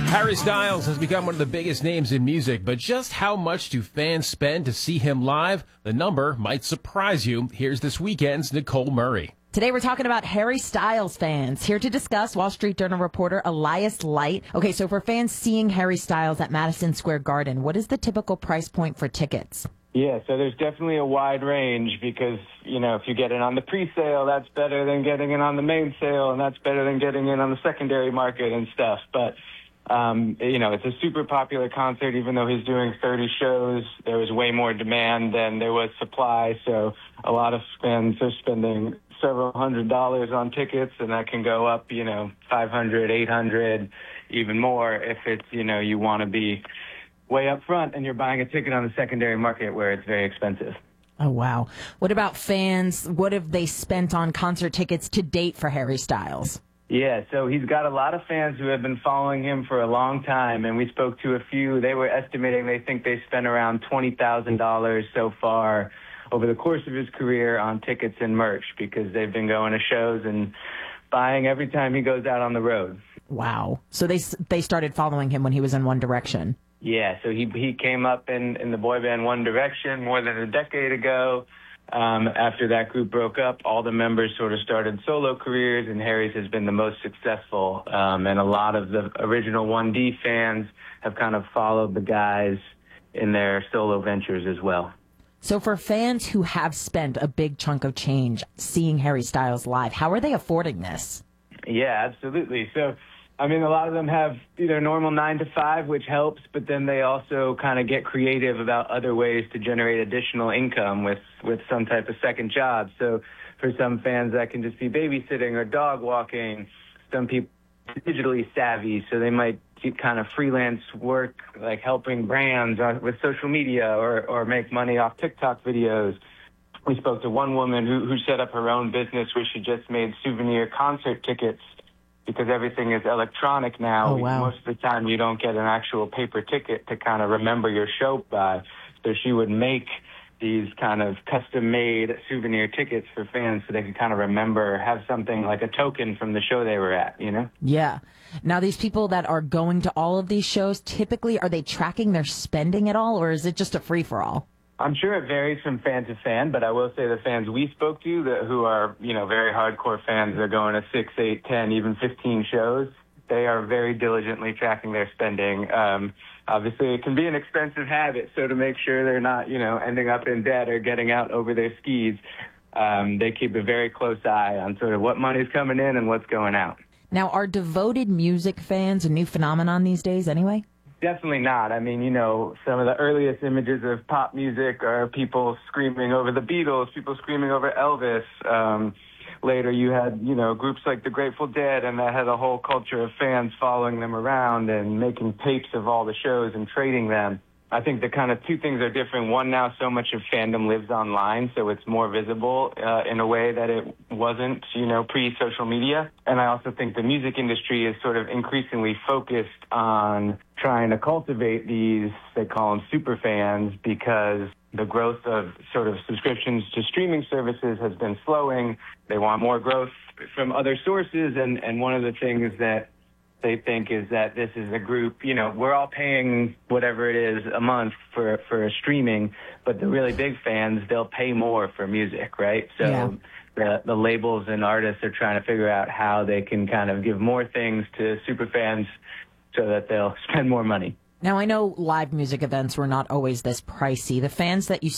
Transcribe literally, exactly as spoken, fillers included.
Harry Styles has become one of the biggest names in music, but just how much do fans spend to see him live? The number might surprise you. Here's this weekend's Nicole Murray. Today we're talking about Harry Styles fans. Here to discuss, Wall Street Journal reporter Elias Light. Okay, so for fans seeing Harry Styles at Madison Square Garden, what is the typical price point for tickets? Yeah, so there's definitely a wide range because, you know, if you get it on the pre-sale, that's better than getting it on the main sale, and that's better than getting it on the secondary market and stuff. But, um, you know, it's a super popular concert. Even though he's doing thirty shows, there was way more demand than there was supply. So a lot of fans are spending several hundred dollars on tickets, and that can go up, you know, five hundred, eight hundred, even more if it's, you know, you want to be way up front and you're buying a ticket on the secondary market where it's very expensive. Oh, wow. What about fans? What have they spent on concert tickets to date for Harry Styles? Yeah, so he's got a lot of fans who have been following him for a long time, and we spoke to a few. They were estimating they think they spent around twenty thousand dollars so far over the course of his career on tickets and merch because they've been going to shows and buying every time he goes out on the road. Wow. So they they started following him when he was in One Direction. Yeah, so he he came up in, in the boy band One Direction more than a decade ago. Um, after that group broke up, all the members sort of started solo careers, and Harry's has been the most successful. Um, and a lot of the original one D fans have kind of followed the guys in their solo ventures as well. So for fans who have spent a big chunk of change seeing Harry Styles live, how are they affording this? Yeah, absolutely. So, I mean, a lot of them have either normal nine to five, which helps, but then they also kind of get creative about other ways to generate additional income with, with some type of second job. So for some fans, that can just be babysitting or dog walking. Some people are digitally savvy, so they might do kind of freelance work, like helping brands with social media or, or make money off TikTok videos. We spoke to one woman who, who set up her own business where she just made souvenir concert tickets because everything is electronic now. Oh, wow. Most of the time you don't get an actual paper ticket to kind of remember your show by. So she would make these kind of custom-made souvenir tickets for fans so they could kind of remember, have something like a token from the show they were at, you know? Yeah. Now, these people that are going to all of these shows, typically, are they tracking their spending at all, or is it just a free-for-all? I'm sure it varies from fan to fan, but I will say the fans we spoke to that who are, you know, very hardcore fans, they're going to six, eight, ten, even fifteen shows. They are very diligently tracking their spending. Um, obviously, it can be an expensive habit, so to make sure they're not, you know, ending up in debt or getting out over their skis, um, they keep a very close eye on sort of what money's coming in and what's going out. Now, are devoted music fans a new phenomenon these days anyway? Definitely not. I mean, you know, some of the earliest images of pop music are people screaming over the Beatles, people screaming over Elvis. Um, later you had, you know, groups like the Grateful Dead, and that had a whole culture of fans following them around and making tapes of all the shows and trading them. I think the kind of two things are different. One, now so much of fandom lives online, so it's more visible uh, in a way that it wasn't, you know, pre-social media. And I also think the music industry is sort of increasingly focused on trying to cultivate these, they call them super fans, because the growth of sort of subscriptions to streaming services has been slowing. They want more growth from other sources, and, and one of the things that they think is that this is a group, you know, we're all paying whatever it is a month for, for a streaming, but the really big fans, they'll pay more for music, right? So yeah. the, the labels and artists are trying to figure out how they can kind of give more things to super fans so that they'll spend more money. Now, I know live music events were not always this pricey. The fans that you